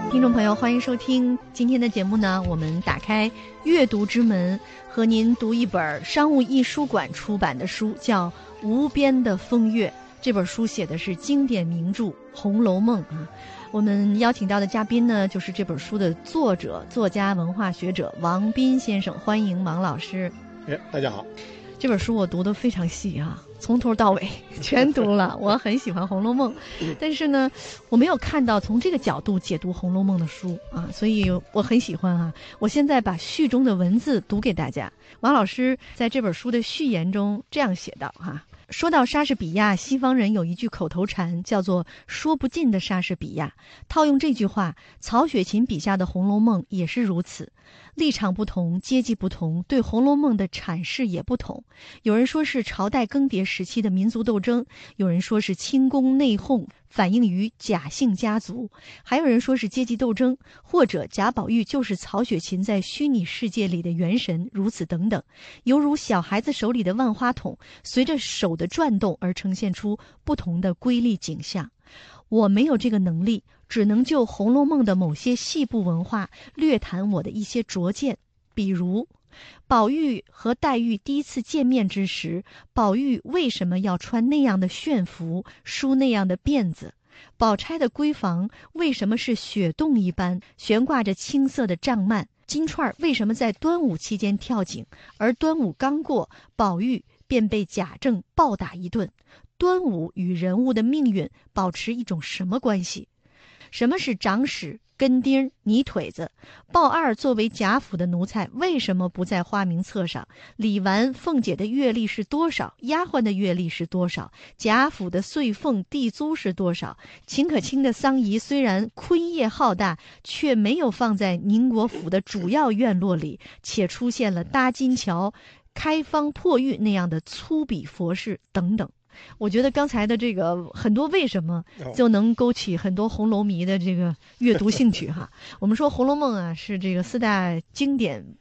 听众朋友，欢迎收听今天的节目呢。我们打开阅读之门，和您读一本商务印书馆出版的书，叫《无边的风月》。这本书写的是经典名著《红楼梦》啊。我们邀请到的嘉宾呢，就是这本书的作者、作家、文化学者王斌先生。欢迎王老师。 大家好。 这本书我读得非常细啊，从头到尾全读了。我很喜欢《红楼梦》，但是呢，我没有看到从这个角度解读《红楼梦》的书啊，所以我很喜欢啊。我现在把序中的文字读给大家。王老师在这本书的序言中这样写道哈。说到莎士比亚，西方人有一句口头禅，叫做“说不尽的莎士比亚”。套用这句话，曹雪芹笔下的《红楼梦》也是如此。立场不同，阶级不同，对《红楼梦》的阐释也不同。有人说是朝代更迭时期的民族斗争，有人说是清宫内讧反映于贾姓家族，还有人说是阶级斗争，或者贾宝玉就是曹雪芹在虚拟世界里的元神，如此等等。犹如小孩子手里的万花筒，随着手的转动而呈现出不同的瑰丽景象。我没有这个能力，只能就《红楼梦》的某些细部文化略谈我的一些拙见。比如宝玉和黛玉第一次见面之时，宝玉为什么要穿那样的炫服，梳那样的辫子？宝钗的闺房为什么是雪洞一般，悬挂着青色的帐幔？金钏为什么在端午期间跳井，而端午刚过，宝玉便被贾政暴打一顿？端午与人物的命运保持一种什么关系？什么是长史、跟丁、泥腿子？鲍二作为贾府的奴才，为什么不在花名册上？李纨、凤姐的月例是多少？丫鬟的月例是多少？贾府的岁俸、地租是多少？秦可卿的丧仪虽然昆业浩大，却没有放在宁国府的主要院落里，且出现了搭金桥、开方破玉那样的粗鄙佛事等等。我觉得刚才的这个很多为什么就能勾起很多红楼迷的这个阅读兴趣哈。我们说《红楼梦》啊是这个4大经典